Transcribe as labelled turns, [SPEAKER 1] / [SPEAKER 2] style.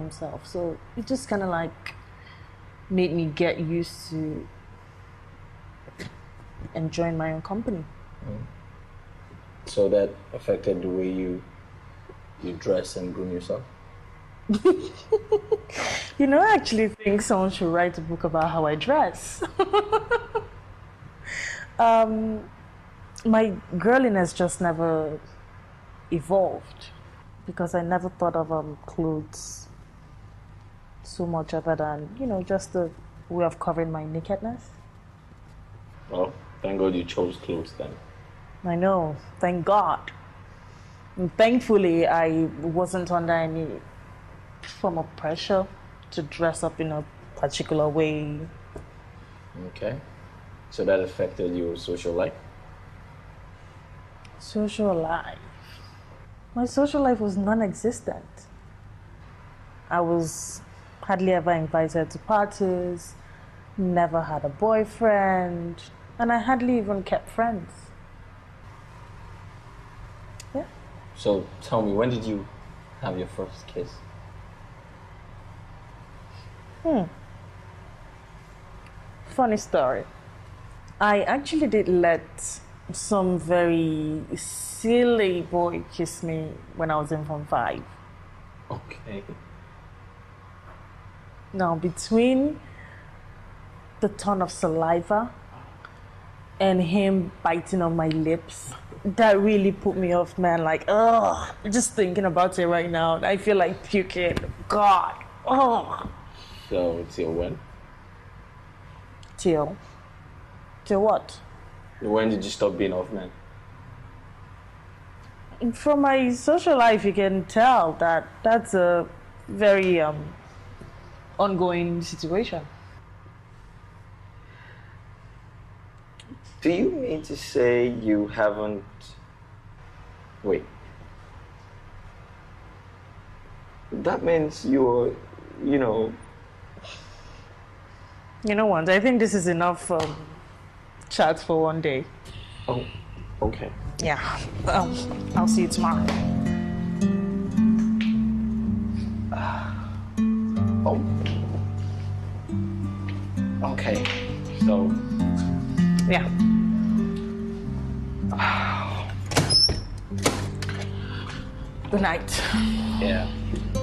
[SPEAKER 1] himself. So it just kind of like made me get used to enjoying my own company.
[SPEAKER 2] So that affected the way you dress and groom yourself?
[SPEAKER 1] You know, I actually think someone should write a book about how I dress. My girliness just never evolved because I never thought of clothes so much other than, you know, just a way of covering my nakedness.
[SPEAKER 2] Well, thank God you chose clothes then.
[SPEAKER 1] I know, thank God. And thankfully, I wasn't under any form of pressure to dress up in a particular way.
[SPEAKER 2] Okay. So that affected your social life?
[SPEAKER 1] Social life. My social life was non-existent. I was hardly ever invited to parties, never had a boyfriend, and I hardly even kept friends. Yeah.
[SPEAKER 2] So tell me, when did you have your first kiss?
[SPEAKER 1] Funny story. I actually did let some very silly boy kiss me when I was in Form 5.
[SPEAKER 2] Okay.
[SPEAKER 1] Now, between the ton of saliva and him biting on my lips, that really put me off, man. Like, ugh, just thinking about it right now, I feel like puking. God, oh.
[SPEAKER 2] So till when?
[SPEAKER 1] Till what?
[SPEAKER 2] When did you stop being off man?
[SPEAKER 1] From my social life, you can tell that that's a very ongoing situation.
[SPEAKER 2] Do you mean to say you haven't... Wait. That means you're, you know...
[SPEAKER 1] You know what? I think this is enough chat for one day.
[SPEAKER 2] Oh, okay.
[SPEAKER 1] Yeah. I'll see you tomorrow.
[SPEAKER 2] Oh. Okay. So...
[SPEAKER 1] Yeah. Good night.
[SPEAKER 2] Yeah.